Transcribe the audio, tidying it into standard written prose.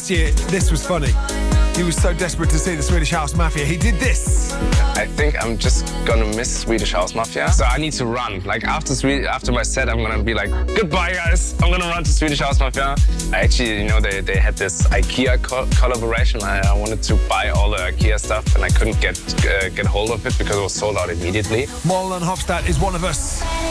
last year, this was funny. He was so desperate to see the Swedish House Mafia. He did this. I think I'm just gonna miss Swedish House Mafia. So I need to run. Like after my set, I'm gonna be like, goodbye guys. I'm gonna run to Swedish House Mafia. I actually, they had this IKEA collaboration. I wanted to buy all the IKEA stuff and I couldn't get hold of it because it was sold out immediately. Moll and Hofstad is one of us.